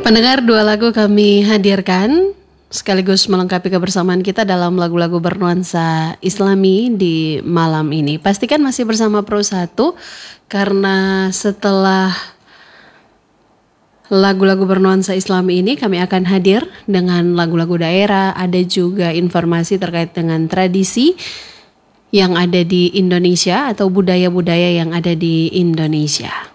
Pendengar, dua lagu kami hadirkan sekaligus melengkapi kebersamaan kita dalam lagu-lagu bernuansa Islami di malam ini. Pastikan masih bersama Pro 1 karena setelah lagu-lagu bernuansa Islami ini kami akan hadir dengan lagu-lagu daerah, ada juga informasi terkait dengan tradisi yang ada di Indonesia atau budaya-budaya yang ada di Indonesia.